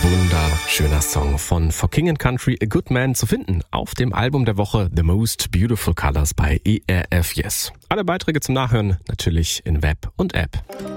Wunderschöner Song von For King & Country, A Good Man, zu finden auf dem Album der Woche The Most Beautiful Colors bei ERF Yes. Alle Beiträge zum Nachhören natürlich in Web und App.